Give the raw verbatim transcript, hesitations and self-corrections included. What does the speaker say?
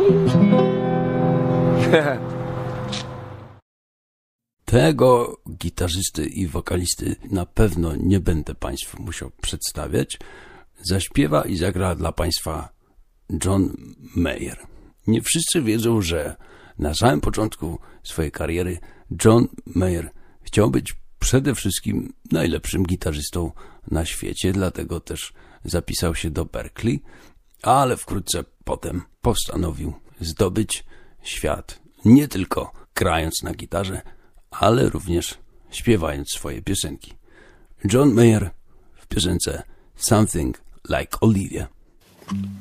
Tego gitarzysty i wokalisty na pewno nie będę Państwu musiał przedstawiać. Zaśpiewa i zagra dla Państwa John Mayer. Nie wszyscy wiedzą, że na samym początku swojej kariery John Mayer chciał być przede wszystkim najlepszym gitarzystą na świecie, dlatego też zapisał się do Berklee, ale wkrótce potem postanowił zdobyć świat nie tylko grając na gitarze, ale również śpiewając swoje piosenki. John Mayer w piosence Something Like Olivia.